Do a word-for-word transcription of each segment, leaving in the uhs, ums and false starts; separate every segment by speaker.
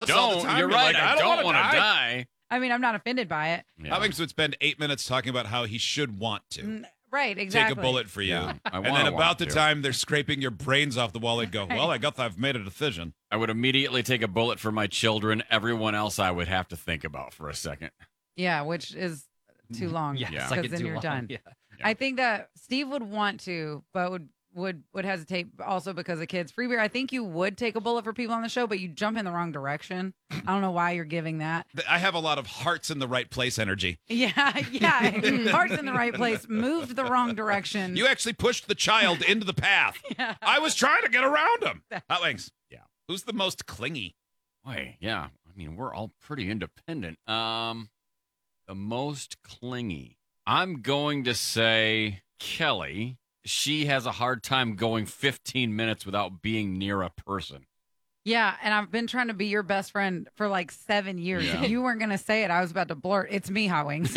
Speaker 1: this all the
Speaker 2: don't.
Speaker 1: time.
Speaker 2: You're
Speaker 1: You're
Speaker 2: right.
Speaker 1: like,
Speaker 2: I,
Speaker 1: I don't
Speaker 2: don't
Speaker 1: wanna
Speaker 2: want to
Speaker 1: die.
Speaker 2: die.
Speaker 3: I mean, I'm not offended by it.
Speaker 2: Yeah.
Speaker 1: Howings would spend eight minutes talking about how he should want to
Speaker 3: Mm, Right, exactly.
Speaker 1: take a bullet for you.
Speaker 2: Yeah, I
Speaker 1: and
Speaker 2: wanna
Speaker 1: then
Speaker 2: want
Speaker 1: about the
Speaker 2: to.
Speaker 1: time they're scraping your brains off the wall, they'd go, well, I guess I've made a decision.
Speaker 2: I would immediately take a bullet for my children. Everyone else I would have to think about for a second.
Speaker 3: Yeah, which is too long.
Speaker 4: Yeah,
Speaker 2: Yeah.
Speaker 4: it's like
Speaker 3: Because
Speaker 4: it's
Speaker 3: then
Speaker 4: too
Speaker 3: you're
Speaker 4: long.
Speaker 3: done.
Speaker 4: Yeah.
Speaker 2: Yeah.
Speaker 3: I think that Steve would want to, but would would would hesitate also because of kids. Free beer, I think you would take a bullet for people on the show, but you jump in the wrong direction. I don't know why you're giving that.
Speaker 1: I have a lot of hearts in the right place energy.
Speaker 3: Yeah, yeah. Heart's in the right place, moved the wrong direction.
Speaker 1: You actually pushed the child into the path.
Speaker 3: Yeah.
Speaker 1: I was trying to get around him. Hot Wings.
Speaker 2: Yeah.
Speaker 1: Who's the most clingy?
Speaker 2: Boy, yeah. I mean, we're all pretty independent. Um, the most clingy. I'm going to say Kelly. She has a hard time going fifteen minutes without being near a person.
Speaker 3: Yeah, and I've been trying to be your best friend for like seven years.
Speaker 2: Yeah.
Speaker 3: If you weren't going to say it, I was about to blurt, it's me, Hot Wings.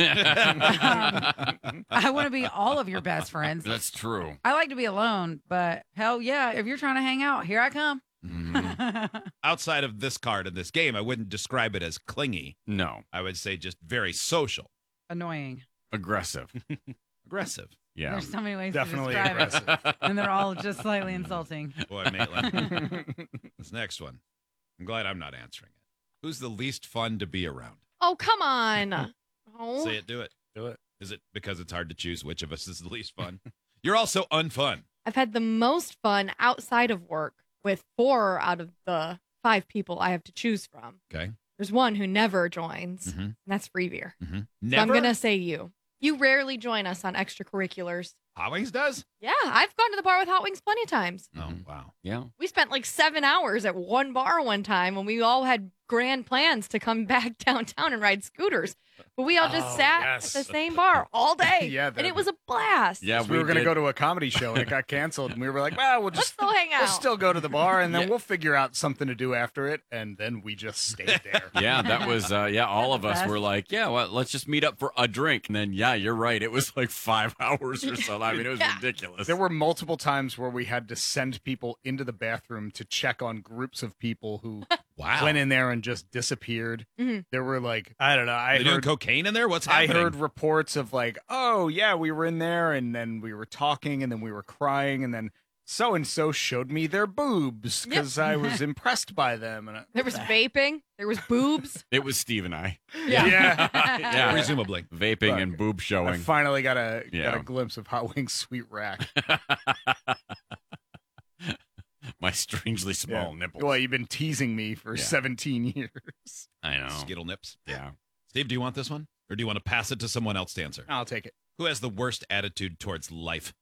Speaker 3: um, I want to be all of your best friends.
Speaker 2: That's true.
Speaker 3: I like to be alone, but hell yeah, if you're trying to hang out, here I come.
Speaker 2: Mhm.
Speaker 1: Outside of this card in this game, I wouldn't describe it as clingy.
Speaker 2: No,
Speaker 1: I would say just very social,
Speaker 3: Annoying.
Speaker 2: aggressive.
Speaker 1: aggressive.
Speaker 2: Yeah.
Speaker 3: There's so many ways
Speaker 4: Definitely
Speaker 3: to describe
Speaker 4: aggressive.
Speaker 3: it, and they're all just slightly insulting.
Speaker 1: Boy, Maitland. This next one. I'm glad I'm not answering it. Who's the least fun to be around?
Speaker 5: Oh, come on. Oh.
Speaker 1: Say it, do it.
Speaker 4: Do it.
Speaker 1: Is it because it's hard to choose which of us is the least fun? You're also unfun.
Speaker 5: I've had the most fun outside of work with four out of the five people I have to choose from.
Speaker 1: Okay.
Speaker 5: There's one who never joins,
Speaker 1: Mhm.
Speaker 5: and that's free beer.
Speaker 1: Mm-hmm.
Speaker 5: So
Speaker 1: Never.
Speaker 5: I'm going to say you. You rarely join us on extracurriculars.
Speaker 1: Hot Wings does?
Speaker 5: Yeah, I've gone to the bar with Hot Wings plenty of times.
Speaker 1: Oh,
Speaker 2: Mhm.
Speaker 1: wow.
Speaker 2: Yeah.
Speaker 5: We spent like seven hours at one bar one time when we all had grand plans to come back downtown and ride scooters. But we all just
Speaker 4: Oh,
Speaker 5: sat
Speaker 4: yes.
Speaker 5: at the same bar all day.
Speaker 4: Yeah,
Speaker 5: and
Speaker 4: the-
Speaker 5: it was a blast.
Speaker 2: Yeah,
Speaker 4: we, were going to
Speaker 2: did.
Speaker 4: go to a comedy show and it got canceled, and we were like, well, we'll
Speaker 5: Let's
Speaker 4: just
Speaker 5: still hang out.
Speaker 4: we'll still go to the bar, and then
Speaker 2: Yeah.
Speaker 4: we'll figure out something to do after it, and then we just stayed there.
Speaker 2: Yeah, that was, uh, yeah, all of us
Speaker 3: Best.
Speaker 2: were like, yeah, well, let's just meet up for a drink. And then, yeah, you're right. It was like five hours or so. I mean, it was
Speaker 5: Yeah.
Speaker 2: ridiculous.
Speaker 4: There were multiple times where we had to send people into the bathroom to check on groups of people who
Speaker 1: Wow.
Speaker 4: went in there and just disappeared.
Speaker 5: Mhm.
Speaker 4: There were like, I don't know, I
Speaker 1: They doing
Speaker 4: heard
Speaker 1: cocaine in there? What's
Speaker 4: I
Speaker 1: happening?
Speaker 4: heard reports of like, oh yeah, we were in there and then we were talking and then we were crying and then so and so showed me their boobs because I was impressed by them. And I,
Speaker 5: There was vaping. There was boobs.
Speaker 2: It was Steve and I.
Speaker 5: Yeah.
Speaker 4: yeah,
Speaker 2: Yeah.
Speaker 1: Presumably.
Speaker 2: Vaping
Speaker 4: Look,
Speaker 2: and boob
Speaker 4: I
Speaker 2: showing.
Speaker 4: finally got a got
Speaker 2: Yeah.
Speaker 4: a glimpse of Hot Wings Sweet Rack.
Speaker 2: My strangely small
Speaker 4: Yeah.
Speaker 2: nipples.
Speaker 4: Well, you've been teasing me for
Speaker 2: Yeah.
Speaker 4: seventeen years.
Speaker 2: I know.
Speaker 1: Skittle nips.
Speaker 2: Yeah.
Speaker 1: Steve, do you want this one? Or do you want to pass it to someone else to answer?
Speaker 4: I'll take it.
Speaker 1: Who has the worst attitude towards life?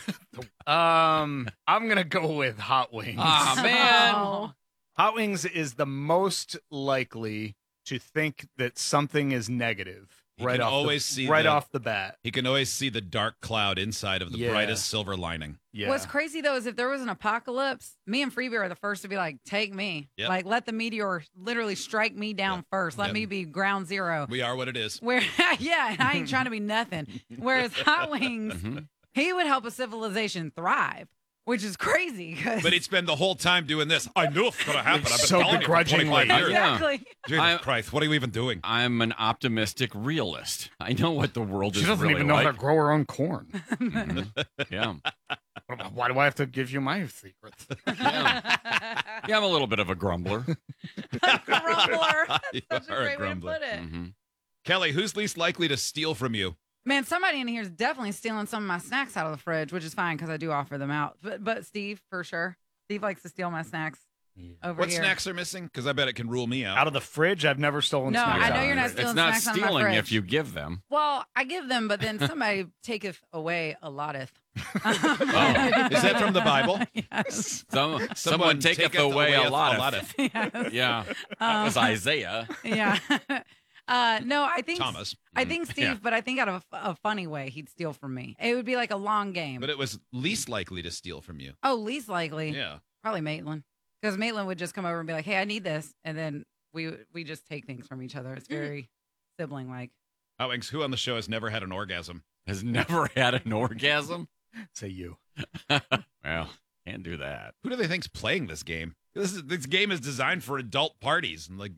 Speaker 4: Um, I'm gonna go with Hot Wings.
Speaker 2: Ah, man.
Speaker 5: Oh.
Speaker 4: Hot Wings is the most likely to think that something is negative
Speaker 1: He
Speaker 4: right
Speaker 1: can
Speaker 4: off
Speaker 1: always
Speaker 4: the,
Speaker 1: see
Speaker 4: right
Speaker 1: the-
Speaker 4: off the bat.
Speaker 1: He can always see the dark cloud inside of the
Speaker 4: Yeah.
Speaker 1: brightest silver lining.
Speaker 4: Yeah.
Speaker 3: What's crazy though is if there was an apocalypse, me and Freebie are the first to be like, take me.
Speaker 1: Yep.
Speaker 3: Like, let the meteor literally strike me down
Speaker 1: Yep.
Speaker 3: first. Let
Speaker 1: Yep.
Speaker 3: me be ground zero.
Speaker 1: We are what it is.
Speaker 3: Where, yeah, and I ain't trying to be nothing. Whereas Hot Wings,
Speaker 2: Mhm.
Speaker 3: he would help a civilization thrive, which is crazy. 'cause-
Speaker 1: But he'd spend the whole time doing this. I knew it was going to happen. I've been
Speaker 4: So
Speaker 1: telling you for
Speaker 4: begrudgingly.
Speaker 1: twenty-five years.
Speaker 2: Yeah.
Speaker 3: exactly.
Speaker 1: Jesus
Speaker 2: I-
Speaker 1: Christ, what are you even doing?
Speaker 2: I'm an optimistic realist. I know what the world
Speaker 4: She
Speaker 2: is
Speaker 4: doesn't
Speaker 2: really
Speaker 4: even know
Speaker 2: like.
Speaker 4: how to grow her own corn.
Speaker 2: Mhm. Yeah.
Speaker 4: Why do I have to give you my secrets?
Speaker 2: Yeah. Yeah, I'm a little bit of a grumbler.
Speaker 3: Grumbler.
Speaker 1: You
Speaker 3: That's such a
Speaker 1: are a
Speaker 3: great way to
Speaker 1: grumbler.
Speaker 3: put it.
Speaker 2: hmm
Speaker 1: Kelly, who's least likely to steal from you?
Speaker 3: Man, somebody in here is definitely stealing some of my snacks out of the fridge, which is fine because I do offer them out. But but Steve, for sure. Steve likes to steal my snacks over
Speaker 1: What
Speaker 3: here.
Speaker 1: snacks are missing? Because I bet it can rule me out.
Speaker 4: Out of the fridge, I've never stolen
Speaker 3: No,
Speaker 4: snacks.
Speaker 3: I know
Speaker 4: out of
Speaker 3: you're
Speaker 4: the
Speaker 3: not
Speaker 4: fridge.
Speaker 3: stealing
Speaker 2: It's not
Speaker 3: snacks out of my
Speaker 2: stealing
Speaker 3: fridge.
Speaker 2: if you give them.
Speaker 3: Well, I give them, but then somebody taketh away a lotteth.
Speaker 1: Oh, is that from the Bible?
Speaker 3: Yes.
Speaker 2: Some, someone, taketh, away a lot of.
Speaker 3: Yes.
Speaker 2: Yeah. That was
Speaker 3: Um,
Speaker 2: Isaiah.
Speaker 3: yeah. Uh, no, I think
Speaker 1: Thomas.
Speaker 3: I think Steve,
Speaker 2: Yeah.
Speaker 3: but I think out of a, a funny way, he'd steal from me. It would be like a long game.
Speaker 1: But it was least likely to steal from you.
Speaker 3: oh, least likely,
Speaker 1: Yeah.
Speaker 3: probably Maitland, because Maitland would just come over and be like, "Hey, I need this," and then we we just take things from each other. It's very sibling like.
Speaker 1: Hot Wings, who on the show has never had an orgasm?
Speaker 2: Has never had an orgasm.
Speaker 4: Say you.
Speaker 2: Well, can't do that.
Speaker 1: Who do they think's playing this game? This is, this game is designed for adult parties, and like